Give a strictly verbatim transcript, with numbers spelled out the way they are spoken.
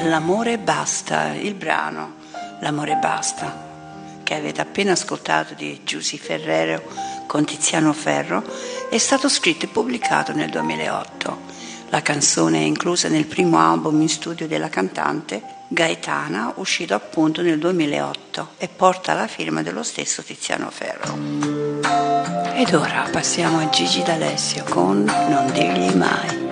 L'amore basta, il brano L'amore basta, che avete appena ascoltato di Giusy Ferrero con Tiziano Ferro, è stato scritto e pubblicato nel duemilaotto. La canzone è inclusa nel primo album in studio della cantante Gaetana, uscito appunto nel duemilaotto, e porta la firma dello stesso Tiziano Ferro. Ed ora passiamo a Gigi D'Alessio con Non dirgli mai.